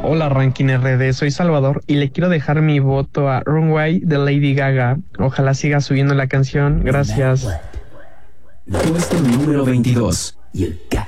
Hola Ranking RD, soy Salvador y le quiero dejar mi voto a Runway de Lady Gaga. Ojalá siga subiendo la canción. Gracias. Puesto número 22. You got